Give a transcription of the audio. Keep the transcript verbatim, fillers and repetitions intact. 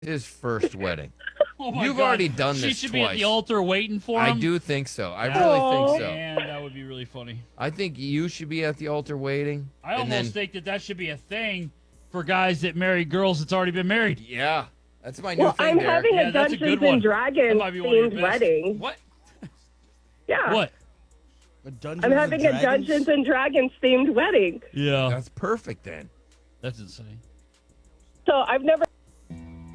his first wedding. Oh my You've God. already done she this should twice. be at the altar waiting for I him. do think so. I Yeah. really Aw. think so. Man, that would be really funny. I think you should be at the altar waiting. I and almost then, think that that should be a thing for guys that marry girls that's already been married. Yeah, that's my new Well, thing I'm there. having Yeah, a that's a Dungeons good one. and That Dragons might be one of your themed best. wedding. What? Yeah. What? A Dungeons I'm and having a Dragons? Dungeons and Dragons themed wedding. Yeah, That's perfect then. that's insane. So I've never